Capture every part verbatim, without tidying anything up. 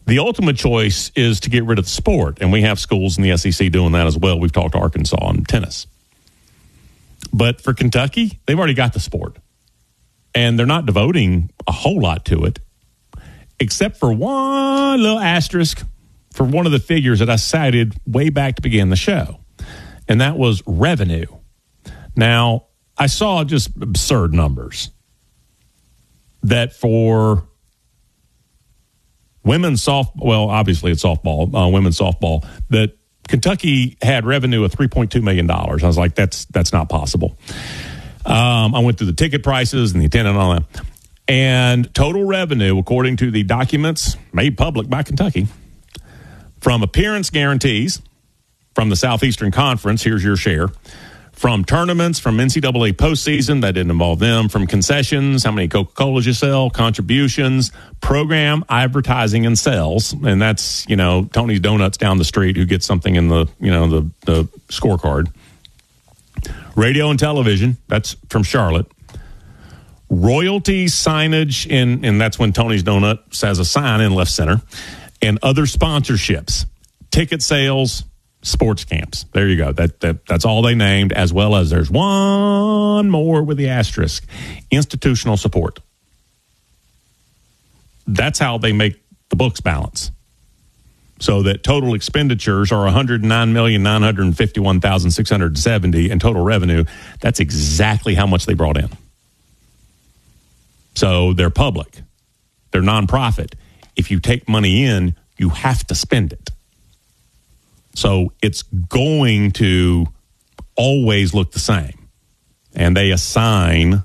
The ultimate choice is to get rid of the sport, and we have schools in the S E C doing that as well. We've talked to Arkansas on tennis. But for Kentucky, they've already got the sport, and they're not devoting a whole lot to it, except for one little asterisk for one of the figures that I cited way back to begin the show, and that was revenue. Now, I saw just absurd numbers that for women's softball, well, obviously it's softball, uh, women's softball, that Kentucky had revenue of three point two million dollars. I was like, that's that's not possible. Um, I went through the ticket prices and the attendance and all that. And total revenue, according to the documents made public by Kentucky, from appearance guarantees from the Southeastern Conference, here's your share, from tournaments, from N C double A postseason, that didn't involve them, from concessions, how many Coca-Colas you sell, contributions, program, advertising, and sales. And that's, you know, Tony's Donuts down the street who gets something in the, you know, the, the scorecard. Radio and television, that's from Charlotte. Royalty signage, in, and that's when Tony's Donuts has a sign in left center. And other sponsorships, ticket sales, sports camps. There you go. That, that That's all they named, as well as there's one more with the asterisk, institutional support. That's how they make the books balance. So that total expenditures are one hundred nine million nine hundred fifty-one thousand six hundred seventy dollars, and total revenue, that's exactly how much they brought in. So they're public. They're nonprofit. If you take money in, you have to spend it. So it's going to always look the same. And they assign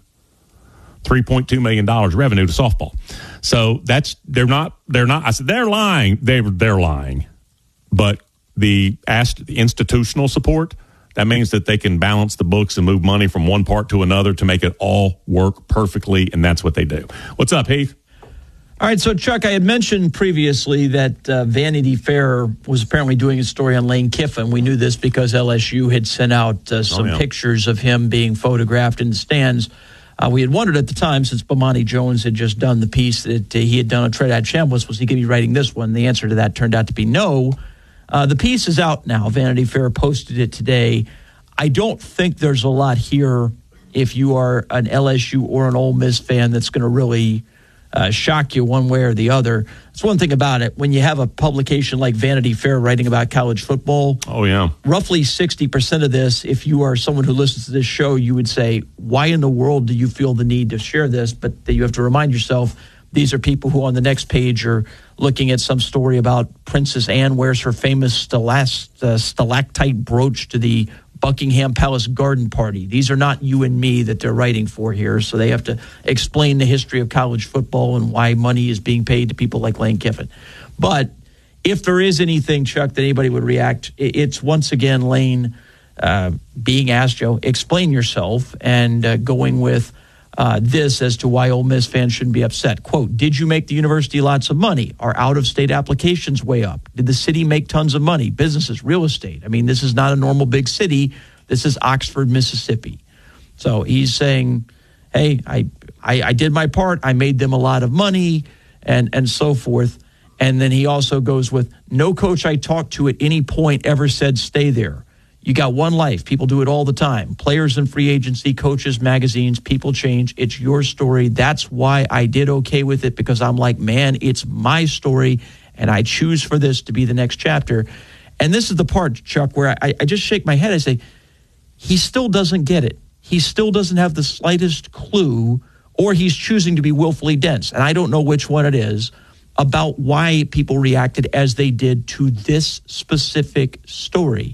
three point two million dollars revenue to softball. So that's, they're not, they're not, I said, they're lying. They, they're lying. But the, the institutional support, that means that they can balance the books and move money from one part to another to make it all work perfectly. And that's what they do. What's up, Heath? All right, so Chuck, I had mentioned previously that uh, Vanity Fair was apparently doing a story on Lane Kiffin. We knew this because L S U had sent out uh, some oh, yeah. pictures of him being photographed in the stands. Uh, we had wondered at the time, since Bomani Jones had just done the piece that uh, he had done on Trinidad Chambliss, was he going to be writing this one? The answer to that turned out to be no. Uh, the piece is out now. Vanity Fair posted it today. I don't think there's a lot here if you are an L S U or an Ole Miss fan that's going to really Uh, shock you one way or the other. That's one thing about it. When you have a publication like Vanity Fair writing about college football, oh yeah, roughly sixty percent of this, if you are someone who listens to this show, you would say, why in the world do you feel the need to share this? But you have to remind yourself, these are people who on the next page are looking at some story about Princess Anne wears her famous stalast, uh, stalactite brooch to the Buckingham Palace garden party. These are not you and me that they're writing for here, so they have to explain the history of college football and why money is being paid to people like Lane Kiffin. But if there is anything, Chuck, that anybody would react, it's once again Lane uh, being asked, Joe, explain yourself, and uh, going with uh, this as to why Ole Miss fans shouldn't be upset. Quote, did you make the university lots of money? Are out-of-state applications way up? Did the city make tons of money? Businesses, real estate. I mean, this is not a normal big city. This is Oxford, Mississippi. So he's saying, hey, I, I, I did my part. I made them a lot of money, and, and so forth. And then he also goes with, no coach I talked to at any point ever said stay there. You got one life. People do it all the time. Players in free agency, coaches, magazines, people change. It's your story. That's why I did okay with it, because I'm like, man, it's my story, and I choose for this to be the next chapter. And this is the part, Chuck, where I, I just shake my head. I say, he still doesn't get it. He still doesn't have the slightest clue, or he's choosing to be willfully dense. And I don't know which one it is, about why people reacted as they did to this specific story.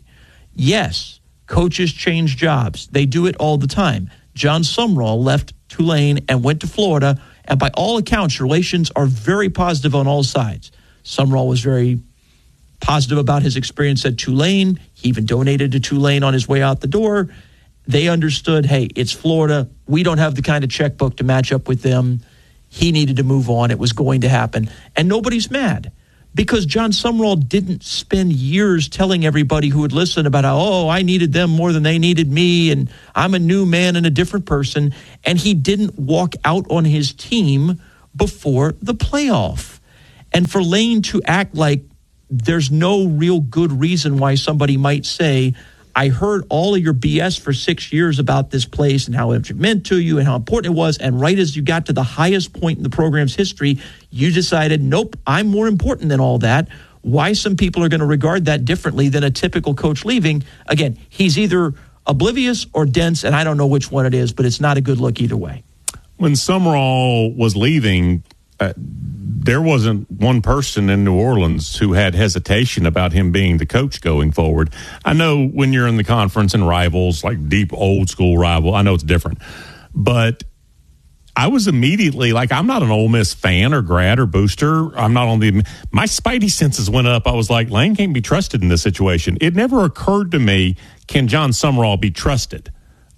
Yes, coaches change jobs. They do it all the time. John Sumrall left Tulane and went to Florida, and by all accounts, relations are very positive on all sides. Sumrall was very positive about his experience at Tulane. He even donated to Tulane on his way out the door. They understood, hey, it's Florida. We don't have the kind of checkbook to match up with them. He needed to move on. It was going to happen. And nobody's mad, because John Sumrall didn't spend years telling everybody who would listen about how, oh, I needed them more than they needed me, and I'm a new man and a different person. And he didn't walk out on his team before the playoff. And for Lane to act like there's no real good reason why somebody might say, I heard all of your B S for six years about this place and how it meant to you and how important it was. And right as you got to the highest point in the program's history, you decided, nope, I'm more important than all that. Why some people are going to regard that differently than a typical coach leaving. Again, he's either oblivious or dense, and I don't know which one it is, but it's not a good look either way. When Summerall was leaving, uh, there wasn't one person in New Orleans who had hesitation about him being the coach going forward. I know when you're in the conference and rivals, like deep old school rival, I know it's different. But I was immediately like, I'm not an Ole Miss fan or grad or booster. I'm not on the, my spidey senses went up. I was like, Lane can't be trusted in this situation. It never occurred to me, can John Summerall be trusted?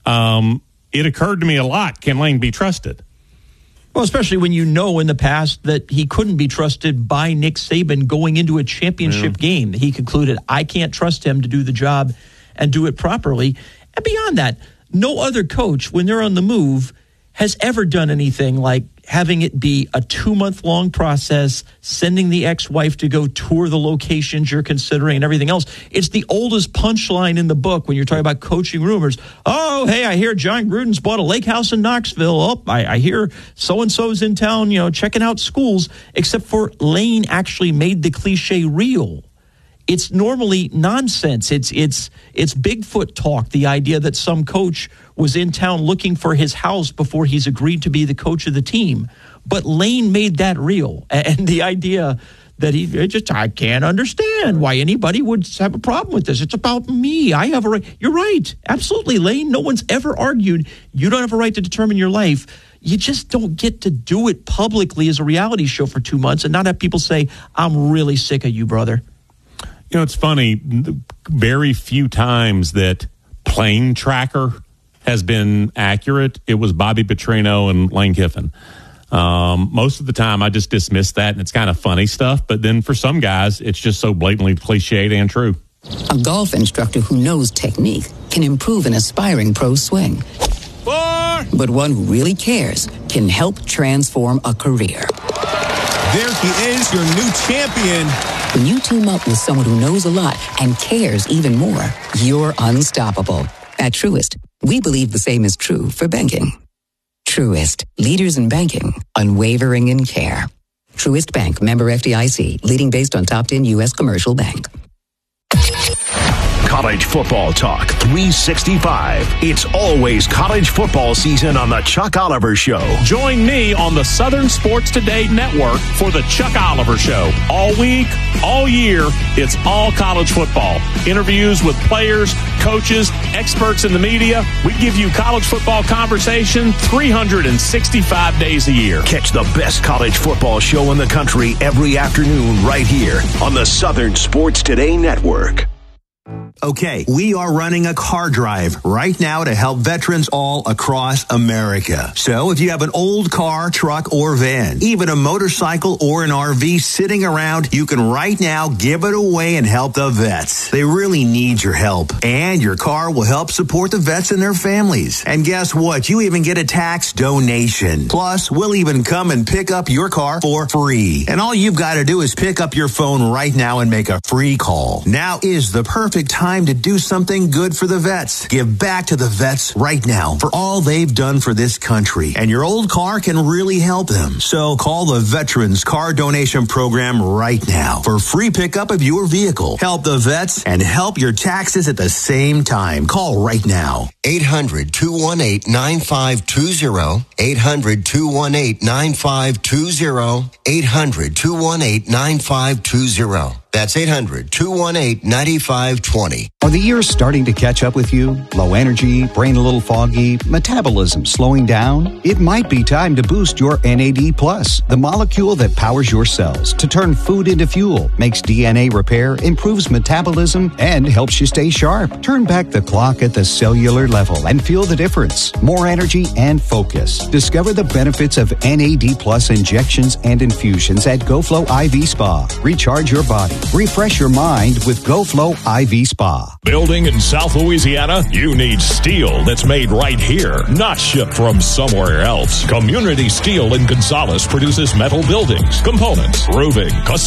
Um, it occurred to me a lot, can Lane be trusted? Well, especially when you know in the past that he couldn't be trusted by Nick Saban going into a championship yeah. game. He concluded, I can't trust him to do the job and do it properly. And beyond that, no other coach, when they're on the move, has ever done anything like having it be a two-month-long process, sending the ex-wife to go tour the locations you're considering and everything else. It's the oldest punchline in the book when you're talking about coaching rumors. Oh, hey, I hear John Gruden's bought a lake house in Knoxville. Oh, I, I hear so-and-so's in town, you know, checking out schools, except for Lane actually made the cliche real. It's normally nonsense. It's it's it's Bigfoot talk, the idea that some coach was in town looking for his house before he's agreed to be the coach of the team. But Lane made that real. And the idea that he just, I can't understand why anybody would have a problem with this. It's about me. I have a right. You're right. Absolutely, Lane. No one's ever argued you don't have a right to determine your life. You just don't get to do it publicly as a reality show for two months and not have people say, I'm really sick of you, brother. You know, it's funny, very few times that Plane Tracker has been accurate. It was Bobby Petrino and Lane Kiffin. Um, most of the time, I just dismiss that, and it's kind of funny stuff. But then for some guys, it's just so blatantly cliched and true. A golf instructor who knows technique can improve an aspiring pro's swing. Four. But one who really cares can help transform a career. There he is, your new champion. When you team up with someone who knows a lot and cares even more, you're unstoppable. At Truist, we believe the same is true for banking. Truist, leaders in banking, unwavering in care. Truist Bank, member F D I C, leading based on top ten U S commercial bank. College football talk three sixty-five. It's always college football season on the Chuck Oliver Show. Join me on the Southern Sports Today Network for the Chuck Oliver Show. All week, all year, it's all college football. Interviews with players, coaches, experts in the media. We give you college football conversation three hundred sixty-five days a year. Catch the best college football show in the country every afternoon right here on the Southern Sports Today Network. Okay, we are running a car drive right now to help veterans all across America. So if you have an old car, truck, or van, even a motorcycle or an R V sitting around, you can right now give it away and help the vets. They really need your help. And your car will help support the vets and their families. And guess what? You even get a tax donation. Plus, we'll even come and pick up your car for free. And all you've got to do is pick up your phone right now and make a free call. Now is the perfect time to do something good for the vets. Give back to the vets right now for all they've done for this country. And your old car can really help them. So call the Veterans Car Donation Program right now for free pickup of your vehicle. Help the vets and help your taxes at the same time. Call right now. eight hundred, two one eight, nine five two zero. eight hundred, two one eight, nine five two zero. eight hundred, two one eight, nine five two zero. That's eight hundred, two one eight, nine five two zero. Are the years starting to catch up with you? Low energy, brain a little foggy, metabolism slowing down? It might be time to boost your N A D plus, the molecule that powers your cells to turn food into fuel, makes D N A repair, improves metabolism, and helps you stay sharp. Turn back the clock at the cellular level and feel the difference. More energy and focus. Discover the benefits of N A D plus injections and infusions at GoFlow I V Spa. Recharge your body. Refresh your mind with GoFlow I V Spa. Building in South Louisiana? You need steel that's made right here, not shipped from somewhere else. Community Steel in Gonzales produces metal buildings, components, roofing, custom